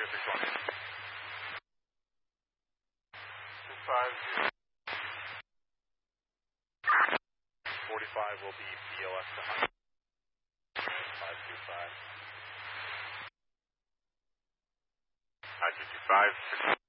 45 will be BLS to 100. 525. 555.